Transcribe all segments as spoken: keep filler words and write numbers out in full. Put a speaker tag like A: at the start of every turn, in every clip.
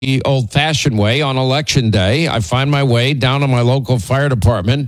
A: the old-fashioned way on election day. I find my way down to my local fire department.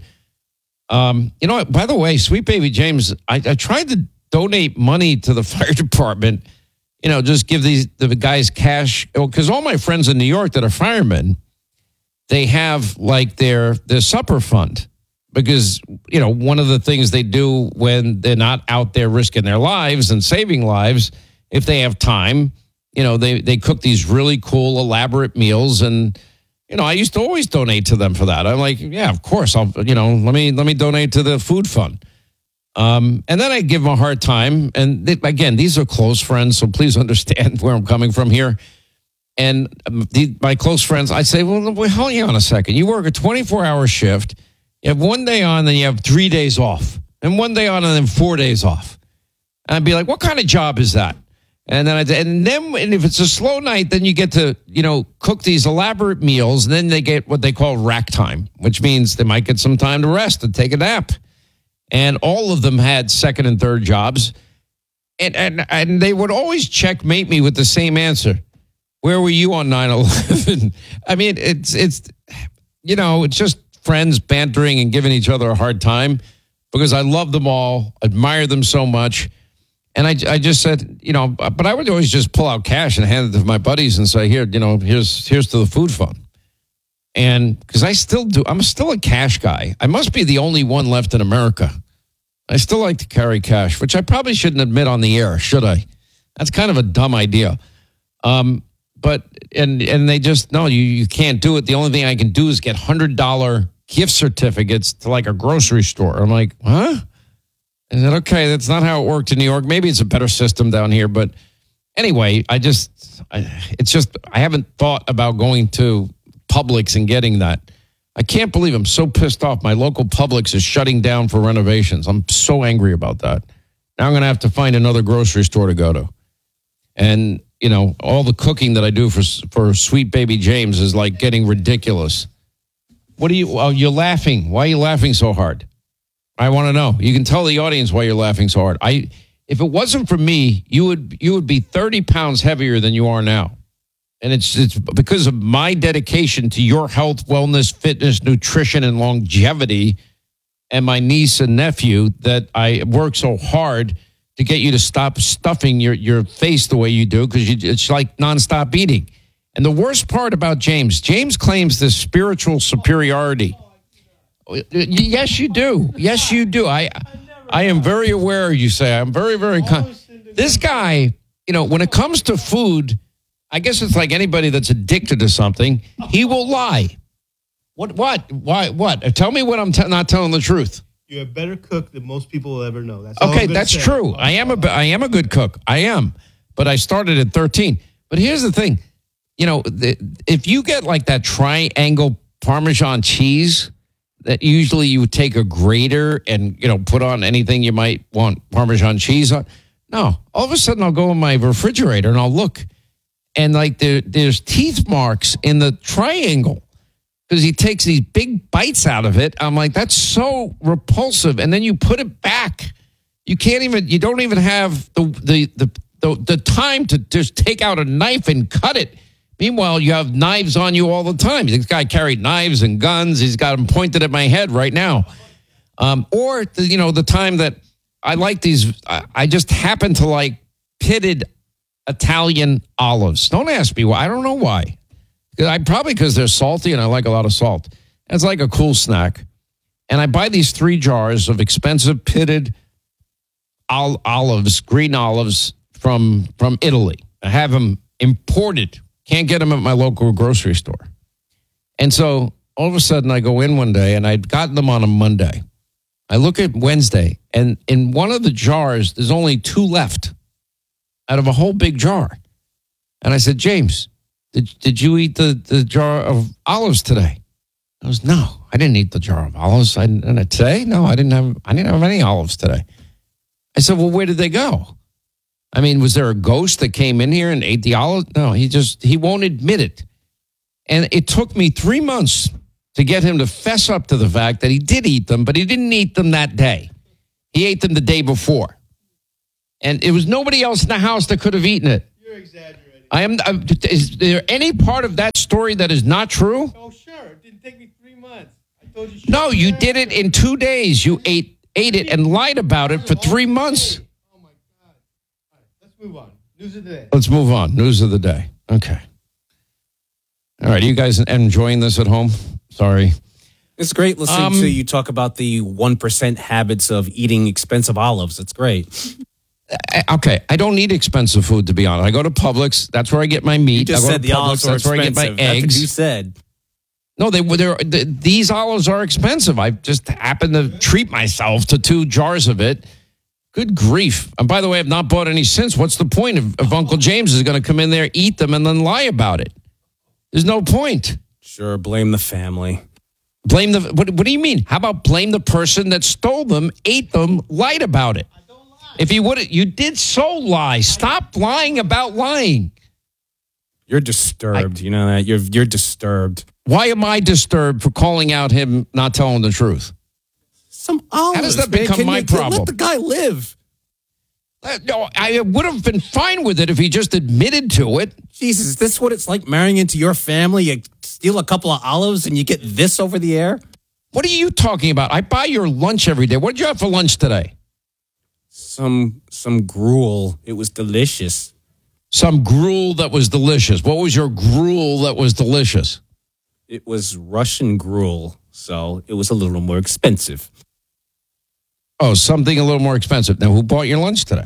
A: Um, you know, by the way, Sweet Baby James, I, I tried to donate money to the fire department. You know, just give these the guys cash, because all my friends in New York that are firemen, they have like their their supper fund, because you know one of the things they do when they're not out there risking their lives and saving lives, if they have time, you know, they they cook these really cool elaborate meals, and you know I used to always donate to them for that. I'm like, yeah, of course, I'll you know let me let me donate to the food fund. Um, and then I give them a hard time. And they, again, these are close friends, so please understand where I'm coming from here. And um, the, my close friends, I say, well, well, hold on a second. You work a twenty-four hour shift. You have one day on, then you have three days off. And one day on, and then four days off. And I'd be like, what kind of job is that? And then, I'd, and then and if it's a slow night, then you get to, you know, cook these elaborate meals. And then they get what they call rack time, which means they might get some time to rest and take a nap. And all of them had second and third jobs. And, and and they would always checkmate me with the same answer. Where were you on nine eleven? I mean, it's, it's you know, it's just friends bantering and giving each other a hard time, because I love them all, admire them so much. And I, I just said, you know, but I would always just pull out cash and hand it to my buddies and say, here, you know, here's here's to the food fund. And because I still do, I'm still a cash guy. I must be the only one left in America. I still like to carry cash, which I probably shouldn't admit on the air, should I? That's kind of a dumb idea. Um, but, and and they just, no, you, you can't do it. The only thing I can do is get one hundred dollars gift certificates to like a grocery store. I'm like, huh? I said, okay, that's not how it worked in New York. Maybe it's a better system down here. But anyway, I just, I, it's just, I haven't thought about going to Publix and getting that. I can't believe I'm so pissed off. My local Publix is shutting down for renovations. I'm so angry about that. Now I'm going to have to find another grocery store to go to. And, you know, all the cooking that I do for for Sweet Baby James is like getting ridiculous. What are you, oh, you're laughing. Why are you laughing so hard? I want to know. You can tell the audience why you're laughing so hard. I, if it wasn't for me, you would you would be thirty pounds heavier than you are now. And it's it's because of my dedication to your health, wellness, fitness, nutrition, and longevity, and my niece and nephew, that I work so hard to get you to stop stuffing your, your face the way you do, because it's like nonstop eating. And the worst part about James, James claims this spiritual superiority. Yes, you do. Yes, you do. I I am very aware, you say. I'm very, very... Con- this guy, you know, when it comes to food... I guess it's like anybody that's addicted to something. He will lie. What? What? Why? What? Tell me when I'm t- not telling the truth.
B: You're a better cook than most people will ever know. That's
A: okay. That's say. true. I am a. I am a good cook. I am. But I started at thirteen. But here's the thing. You know, the, if you get like that triangle Parmesan cheese, that usually you would take a grater and, you know, put on anything you might want Parmesan cheese on. No. All of a sudden, I'll go in my refrigerator and I'll look. And like there, there's teeth marks in the triangle because he takes these big bites out of it. I'm like, that's so repulsive. And then you put it back. You can't even, you don't even have the the the the, the time to just take out a knife and cut it. Meanwhile, you have knives on you all the time. This guy carried knives and guns. He's got them pointed at my head right now. Um, or, the, you know, the time that I like these, I, I just happen to like pitted Italian olives. Don't ask me why. I don't know why. I probably because they're salty and I like a lot of salt. It's like a cool snack. And I buy these three jars of expensive pitted ol- olives, green olives from from Italy. I have them imported. Can't get them at my local grocery store. And so all of a sudden I go in one day and I'd gotten them on a Monday. I look at Wednesday and in one of the jars, there's only two left out of a whole big jar. And I said, James, did did you eat the, the jar of olives today? I was, no, I didn't eat the jar of olives. I, and today? No, I didn't have I didn't have any olives today. I said, well, where did they go? I mean, was there a ghost that came in here and ate the olives? No, he just, he won't admit it. And it took me three months to get him to fess up to the fact that he did eat them, but he didn't eat them that day. He ate them the day before. And it was nobody else in the house that could have eaten it.
B: You're exaggerating.
A: I am. Uh, is there any part of that story that is not true?
B: Oh, sure. It didn't take me three months. I told you.
A: No, you did it in two days. You ate ate it and lied about it for three months.
B: Oh, my God. All right, let's move on. News of the day.
A: Let's move on. News of the day. Okay. All right. Are you guys enjoying this at home? Sorry.
C: It's great listening
A: Um,
C: to you talk about the one percent habits of eating expensive olives. It's great.
A: I- Okay. I don't need expensive food, to be honest. I go to Publix. That's where I get my meat.
C: You just
A: I go
C: said
A: to
C: the
A: Publix,
C: olives are
A: That's where I get my
C: expensive. That's what
A: eggs.
C: you said.
A: No, they were. They're, they, these olives are expensive. I just happen to treat myself to two jars of it. Good grief! And by the way, I've not bought any since. What's the point if, if Uncle James is going to come in there, eat them, and then lie about it? There's no point.
C: Sure, blame the family.
A: Blame the. What, what do you mean? How about blame the person that stole them, ate them, lied about it? If you would, you did so lie. Stop lying about lying.
C: You're disturbed. I, you know that you're you're disturbed.
A: Why am I disturbed for calling out him not telling the truth?
C: Some olives.
A: How does that
C: man.
A: become
C: Can
A: my
C: you,
A: problem?
C: Let the guy live.
A: Uh, no, I would have been fine with it if he just admitted to it.
C: Jesus, is this what it's like marrying into your family? You steal a couple of olives and you get this over the air?
A: What are you talking about? I buy your lunch every day. What did you have for lunch today?
C: Some some gruel. It was delicious.
A: Some gruel that was delicious. What was your gruel that was delicious?
C: It was Russian gruel, so it was a little more expensive.
A: Oh, something a little more expensive. Now, who bought your lunch today?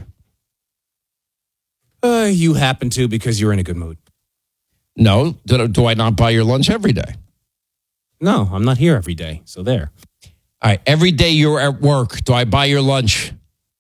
C: Uh, you happen to because you're in a good mood.
A: No. Do, do I not buy your lunch every day?
C: No, I'm not here every day, so there.
A: All right. Every day you're at work, do I buy your lunch?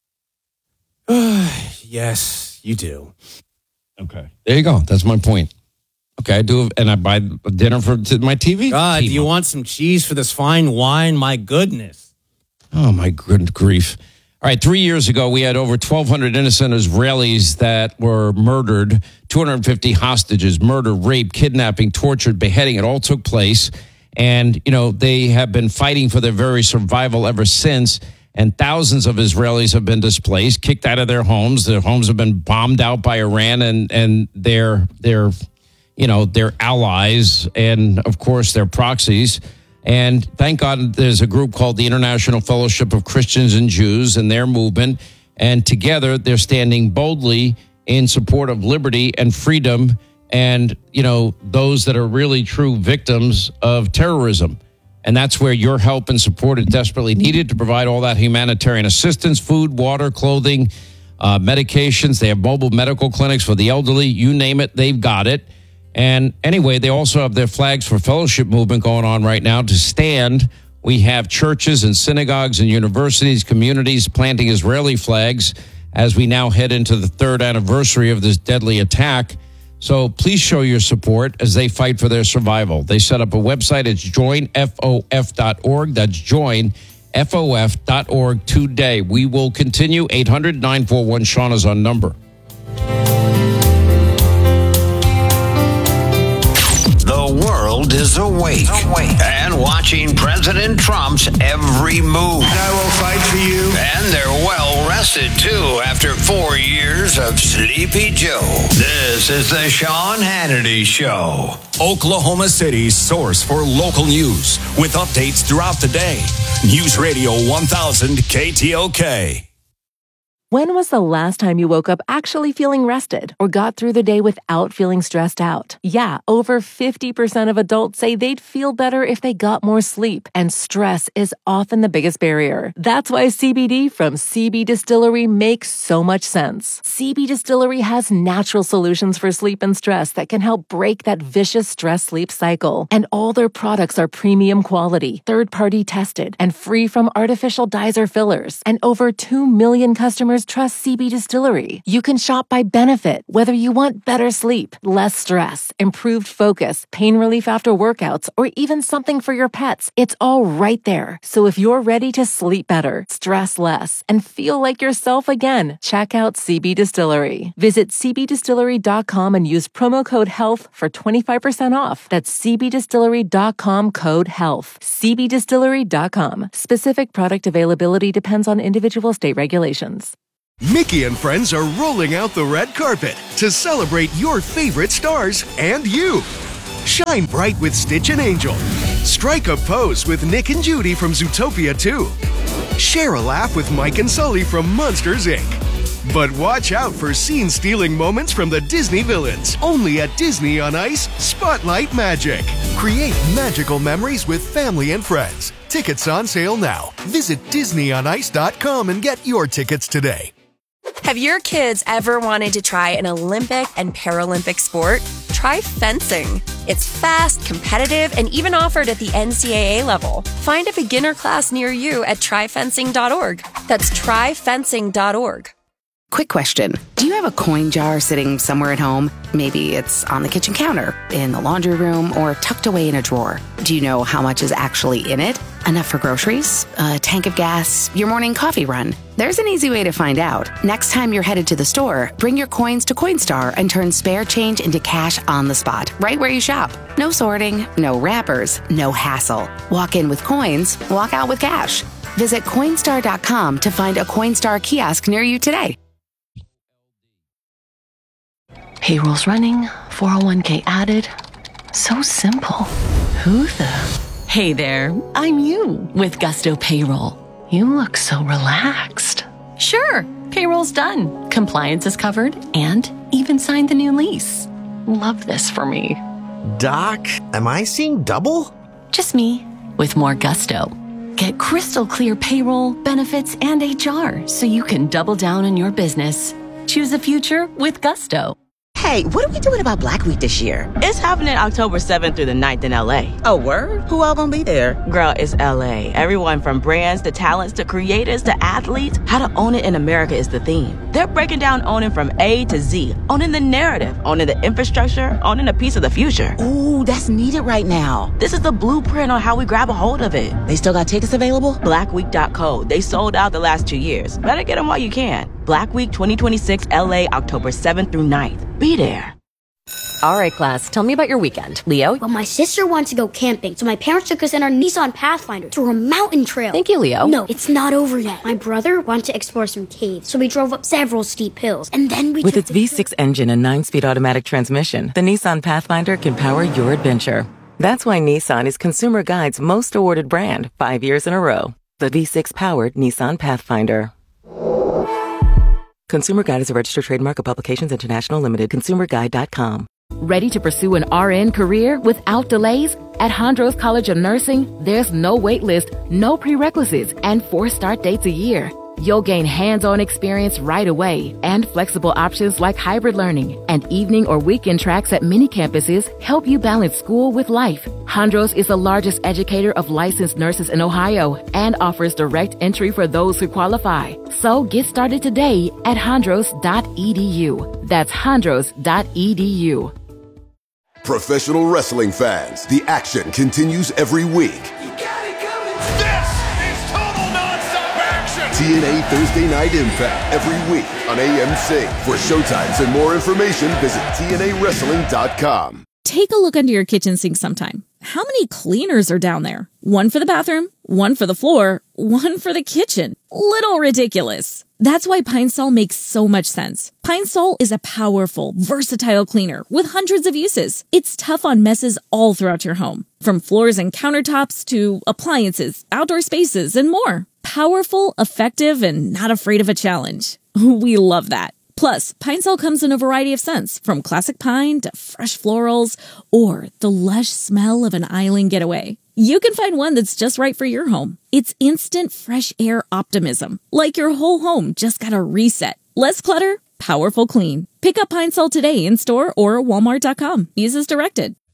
C: Yes, you do.
A: Okay. There you go. That's my point. Okay, I do, and I buy dinner for to my T V.
C: God,
A: team.
C: do you want some cheese for this fine wine? My goodness.
A: Oh, my good grief. All right, three years ago, we had over twelve hundred innocent Israelis that were murdered, two hundred fifty hostages, murder, rape, kidnapping, tortured, beheading. It all took place. And, you know, they have been fighting for their very survival ever since. And thousands of Israelis have been displaced, kicked out of their homes. Their homes have been bombed out by Iran and, and their, their, you know, their allies and, of course, their proxies. And thank God there's a group called the International Fellowship of Christians and Jews and their movement. And together they're standing boldly in support of liberty and freedom and, you know, those that are really true victims of terrorism. And that's where your help and support is desperately needed to provide all that humanitarian assistance, food, water, clothing, uh, medications. They have mobile medical clinics for the elderly. You name it, they've got it. And anyway, they also have their Flags for Fellowship movement going on right now to stand. We have churches and synagogues and universities, communities planting Israeli flags as we now head into the third anniversary of this deadly attack. So please show your support as they fight for their survival. They set up a website. It's join f o f dot org. That's join f o f dot org today. We will continue. eight hundred nine four one Sean is our number.
D: The world is awake, awake and watching President Trump's every move.
B: I will fight for you.
D: And they're well rested, too, after four years of Sleepy Joe. This is the Sean Hannity Show.
E: Oklahoma City's source for local news with updates throughout the day. News Radio one thousand K T O K.
F: When was the last time you woke up actually feeling rested or got through the day without feeling stressed out? Yeah, over fifty percent of adults say they'd feel better if they got more sleep, and stress is often the biggest barrier. That's why C B D from C B Distillery makes so much sense. C B Distillery has natural solutions for sleep and stress that can help break that vicious stress-sleep cycle. And all their products are premium quality, third-party tested, and free from artificial dyes or fillers. And over two million customers trust C B Distillery. You can shop by benefit, whether you want better sleep, less stress, improved focus, pain relief after workouts, or even something for your pets. It's all right there. So if you're ready to sleep better, stress less, and feel like yourself again, check out C B Distillery. Visit c b distillery dot com and use promo code HEALTH for twenty-five percent off. That's c b distillery dot com code HEALTH. c b distillery dot com. Specific product availability depends on individual state regulations.
G: Mickey and friends are rolling out the red carpet to celebrate your favorite stars and you. Shine bright with Stitch and Angel. Strike a pose with Nick and Judy from Zootopia two. Share a laugh with Mike and Sully from Monsters, Incorporated. But watch out for scene-stealing moments from the Disney villains. Only at Disney on Ice, Spotlight Magic. Create magical memories with family and friends. Tickets on sale now. Visit disney on ice dot com and get your tickets today.
H: Have your kids ever wanted to try an Olympic and Paralympic sport? Try fencing. It's fast, competitive, and even offered at the N C double A level. Find a beginner class near you at try fencing dot org. That's try fencing dot org.
I: Quick question. Do you have a coin jar sitting somewhere at home? Maybe it's on the kitchen counter, in the laundry room, or tucked away in a drawer. Do you know how much is actually in it? Enough for groceries, a tank of gas, your morning coffee run? There's an easy way to find out. Next time you're headed to the store, bring your coins to Coinstar and turn spare change into cash on the spot, right where you shop. No sorting, no wrappers, no hassle. Walk in with coins, walk out with cash. Visit Coinstar dot com to find a Coinstar kiosk near you today.
F: Payroll's running, four oh one k added. So simple. Who the? Hey there, I'm you with Gusto Payroll. You look so relaxed. Sure, payroll's done. Compliance is covered and even signed the new lease. Love this for me.
J: Doc, am I seeing double?
F: Just me with more gusto. Get crystal clear payroll, benefits, and H R so you can double down on your business. Choose a future with Gusto.
K: Hey, what are we doing about Black Week this year?
L: It's happening October seventh through the ninth in L A.
K: Oh, word? Who all gonna be there?
L: Girl, it's L A. Everyone from brands to talents to creators to athletes. How to own it in America is the theme. They're breaking down owning from A to Z. Owning the narrative, owning the infrastructure, owning a piece of the future.
K: Ooh, that's needed right now.
L: This is the blueprint on how we grab a hold of it.
K: They still got tickets available?
L: black week dot co. They sold out the last two years. Better get them while you can. Black Week twenty twenty-six L A, October seventh through ninth. Be there.
M: All right, class, tell me about your weekend. Leo?
N: Well, my sister wanted to go camping, so my parents took us in our Nissan Pathfinder to a mountain trail.
M: Thank you, Leo.
N: No, it's not over yet. My brother wanted to explore some caves, so we drove up several steep hills, and then we
O: With
N: took
O: its V six engine and nine-speed automatic transmission, the Nissan Pathfinder can power your adventure. That's why Nissan is Consumer Guide's most awarded brand, five years in a row. The V six-powered Nissan Pathfinder. Consumer Guide is a registered trademark of Publications International Limited. consumer guide dot com.
P: Ready to pursue an R N career without delays? At Hondros College of Nursing, there's no wait list, no prerequisites, and four start dates a year. You'll gain hands-on experience right away and flexible options like hybrid learning and evening or weekend tracks at many campuses help you balance school with life. Hondros is the largest educator of licensed nurses in Ohio and offers direct entry for those who qualify. So get started today at hondros dot e d u. That's hondros dot e d u.
Q: Professional wrestling fans, the action continues every week. T N A Thursday Night Impact every week on A M C. For showtimes and more information, visit T N A wrestling dot com.
R: Take a look under your kitchen sink sometime. How many cleaners are down there? One for the bathroom, one for the floor, one for the kitchen. Little ridiculous. That's why Pine Sol makes so much sense. Pine Sol is a powerful, versatile cleaner with hundreds of uses. It's tough on messes all throughout your home, from floors and countertops to appliances, outdoor spaces, and more. Powerful, effective, and not afraid of a challenge. We love that. Plus, Pine Sol comes in a variety of scents, from classic pine to fresh florals, or the lush smell of an island getaway. You can find one that's just right for your home. It's instant fresh air optimism, like your whole home just got a reset. Less clutter, powerful clean. Pick up Pine Sol today in store or walmart dot com. Use as directed.